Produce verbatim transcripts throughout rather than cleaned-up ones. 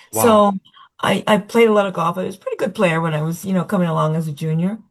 Wow. So I, I played a lot of golf. I was a pretty good player when I was, you know, coming along as a junior.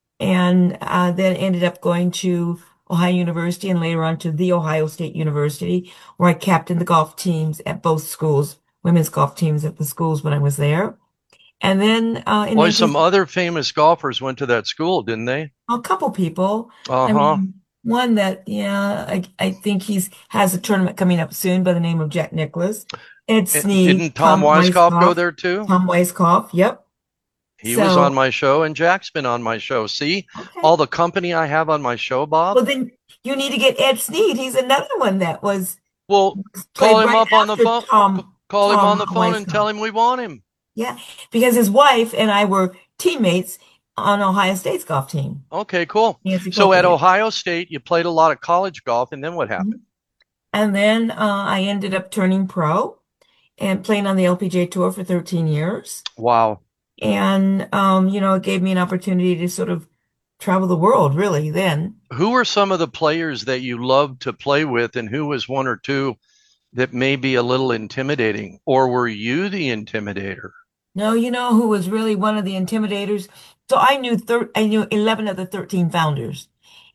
And uh, then ended up going to Ohio University and later on to The Ohio State University, where I captained the golf teams at both schools, women's golf teams at the schools when I was there. And then uh, in Boy, some nineteen, other famous golfers went to that school, didn't they? a couple people. I Uh-huh. mean, one that, yeah, I, I think he's has a tournament coming up soon by the name of Jack Nicklaus. Ed Eh, Snead, Didn't Tom Tom Weiskopf go Weiskopf, there too? Tom Weiskopf. Yep. He was on So, my show, and Jack's been on my show. See okay. all the company I have on my show, Bob? Well, then you need to get Ed Snead. He's another one that was Well, call played him right up on the after phone. Tom Call him on Tom the phone and tell Weisskopf. him we want him. Yeah, because his wife and I were teammates on Ohio State's golf team. Okay, cool. Nancy So Colter, at yeah. Ohio State, you played a lot of college golf, and then what happened? Mhm. And then uh, I ended up turning pro and playing on the L P G A Tour for thirteen years. Wow. And um, you know, it gave me an opportunity to sort of travel the world, really, then. Who were some of the players that you loved to play with, and who was one or two that may be a little intimidating? Or were you the intimidator? No, you know who was really one of the intimidators? So I knew thir I knew eleven of the thirteen founders.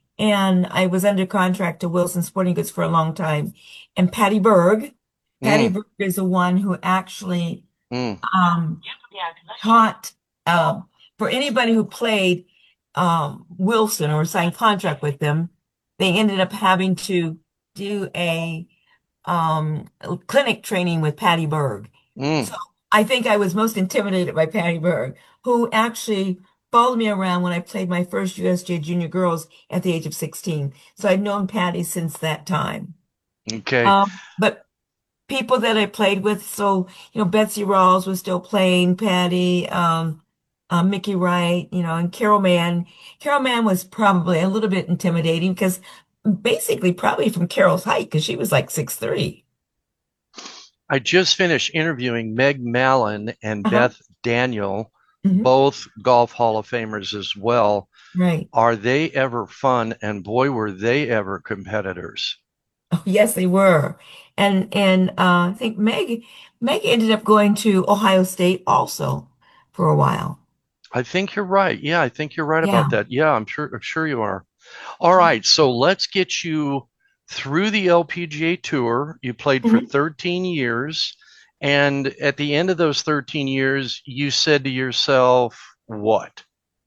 And I was under contract to Wilson Sporting Goods for a long time. And Patty Berg, Patty Mm, Berg is the one who actually mm, um, taught um, for anybody who played um, Wilson or signed contract with them. They ended up having to do a um, clinic training with Patty Berg. mm. So I think I was most intimidated by Patty Berg, who actually followed me around when I played my first U S J Junior Girls at the age of sixteen. So I'd known Patty since that time. Okay. Um, but people that I played with, so, you know, Betsy Rawls was still playing, Patty, um, uh, Mickey Wright, you know, and Carol Mann. Carol Mann was probably a little bit intimidating because basically probably from Carol's height, because she was like six three. I just finished interviewing Meg Mallon and Uh-huh. Beth Daniel, Hmm. both Golf Hall of Famers as well. Right. Are they ever fun? And boy, were they ever competitors. Oh, yes, they were. And and uh, I think Meg Meg ended up going to Ohio State also for a while. I think you're right. Yeah, I think you're right about Yeah. that. Yeah, I'm sure I'm sure you are. All right, so let's get you through the L P G A Tour. You played for Mhm. thirteen years, and at the end of those thirteen years, you said to yourself, what?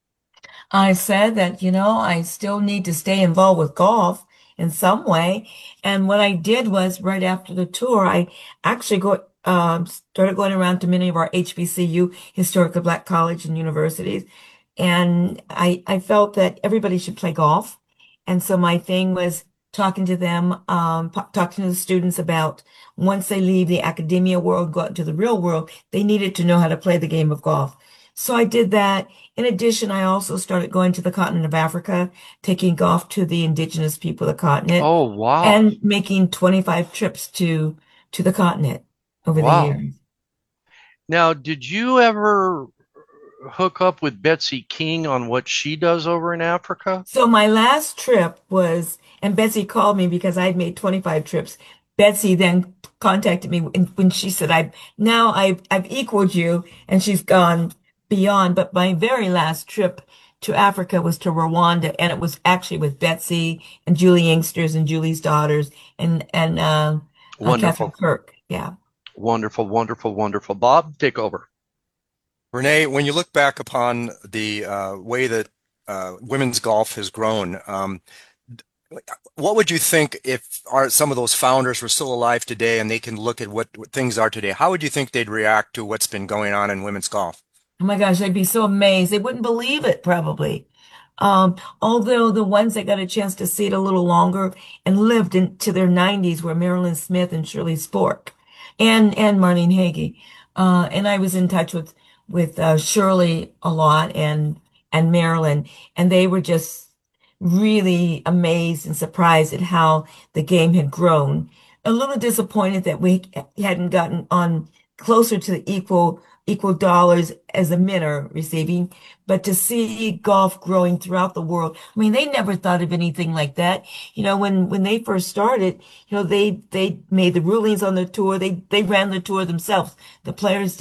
I said that, you know, I still need to stay involved with golf in some way. And what I did was right after the tour, I actually go um, started going around to many of our H B C U, historically black college and universities. And I, I felt that everybody should play golf. And so my thing was talking to them, um, po- talking to the students about once they leave the academia world, go out into the real world, they needed to know how to play the game of golf. So I did that. In addition, I also started going to the continent of Africa, taking golf to the indigenous people of the continent Oh, wow. and making twenty-five trips to to the continent over the Wow. years. Now, did you ever hook up with Betsy King on what she does over in Africa? So my last trip was, and Betsy called me because I'd made twenty-five trips. Betsy then contacted me when, when she said, I now I've I've equaled you, and she's gone beyond. But my very last trip to Africa was to Rwanda, and it was actually with Betsy and Julie Inksters and Julie's daughters and and uh, uh, Catherine Wonderful. Kirk. Yeah. Wonderful, wonderful, wonderful. Bob, take over. Renee, when you look back upon the uh, way that uh, women's golf has grown, um, what would you think if our, some of those founders were still alive today and they can look at what, what things are today? How would you think they'd react to what's been going on in women's golf? Oh my gosh, I'd be so amazed. They wouldn't believe it, probably. Um, although the ones that got a chance to see it a little longer and lived into their nineties were Marilyn Smith and Shirley Spork and and Marlene Hagee. Uh, and I was in touch with with uh, Shirley a lot and and Marilyn, and they were just really amazed and surprised at how the game had grown. A little disappointed that we hadn't gotten on closer to the equal equal dollars as the men are receiving, but to see golf growing throughout the world, I mean, they never thought of anything like that. You know, when when they first started, you know, they they made the rulings on the tour. They they ran the tour themselves. The players